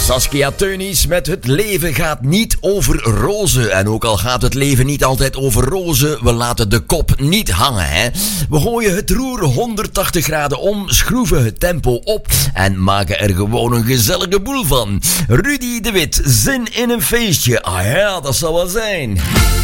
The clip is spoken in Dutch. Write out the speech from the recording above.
Saskia Teunis met Het leven gaat niet over rozen. En ook al gaat het leven niet altijd over rozen, we laten de kop niet hangen, hè. We gooien het roer 180 graden om, schroeven het tempo op en maken er gewoon een gezellige boel van. Rudy de Wit, zin in een feestje. Ah ja, dat zal wel zijn.